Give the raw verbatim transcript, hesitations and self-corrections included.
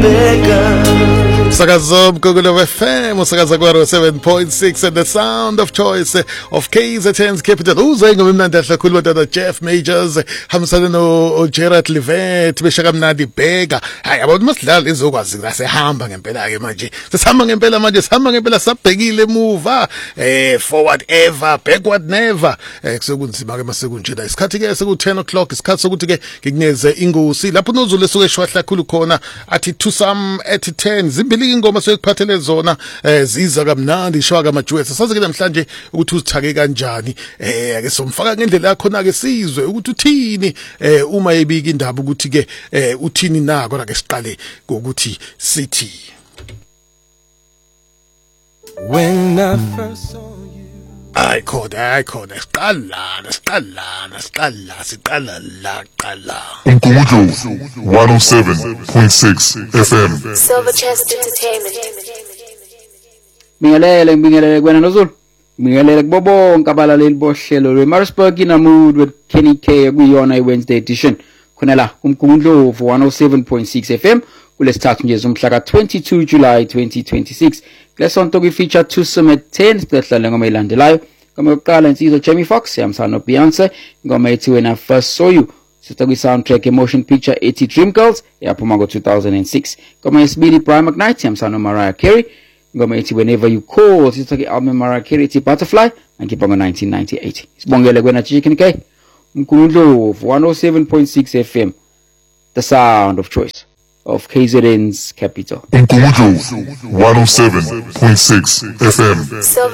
Sakazom Google F M, Sakazagwaro seven point six, and the sound of choice of K Z N's capital. Uzengo mnandahla khulu bada Jeff Majors, hamsana no Gerard Livet, beshaka mnandi bheka. Hayi abantu masidlala izokwazi sesihamba ngempela ke manje. Sesihamba ngempela manje, sihamba ngempela sabhekile emuva, eh forward ever, backward never. Eh kusekunzima ke masekunjena. Isikhathi ke seku ten o'clock, isikhathi sokuthi ke ngikuneze ingosi. Lapho nozule suke shwahla khulu khona athi to some at ten zimbili ingoma sokuphathele zona eh ziza kamnandi shwa kamajuwethu saze ke namhlanje ukuthi uzithake kanjani eh ake somfaka ngendlela yakho na ke sizwe ukuthi uthini eh uma ebika indaba ukuthi ke eh uthini na kodwa ke siqale ngokuthi sithi when I first saw you I called I called siqala siqala siqala siqala la qala Umkhumbulo one oh seven point six F M Silver Chest Entertainment. Bingelele bingelele kwena noZulu. Bingelele kubobonke abalaleli bohlelo lweMaritzburg in a mood with Kenny K kuyona iWednesday edition. Khona la Umkhumbulo one oh seven point six F M kulesithathu nje umhla ka twenty-two July twenty twenty-six. Lesonto kwi feature two summit ten sihlala ngoma ilandelayo. Ngoma yokuqala insizwa Jamie Foxx yamsana noBeyonce ngoma ethi When I First Saw You. Sitha kwi soundtrack emotion picture ethi Dream Girls yaphuma ngo two thousand six. Ngoma yesibili Brian McKnight yamsana noMariah Carey ngoma ethi Whenever You Call. Sitha kwi album Mariah Carey ethi Butterfly ngikhipha ngo nineteen ninety-eight. Sibongele kwena Chicken K. Umkhumbulo one oh seven point six F M, the sound of choice of K Z N's capital. Umkhumbulo one oh seven point six F M.